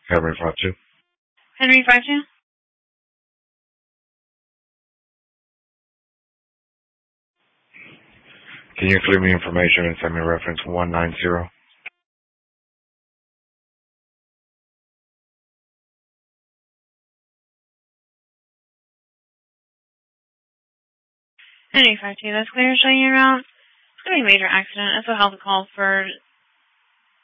Henry 52. Henry 52? Can you include me information and send me reference 190? Henry 52, that's clear. Showing you around. It's going to be a major accident. That's what help the call for